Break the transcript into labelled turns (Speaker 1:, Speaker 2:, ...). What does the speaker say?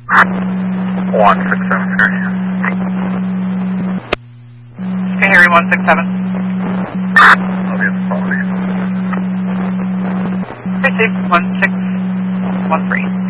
Speaker 1: 167.
Speaker 2: Can hear you, 167.
Speaker 1: Audience quality.
Speaker 2: Received 1613.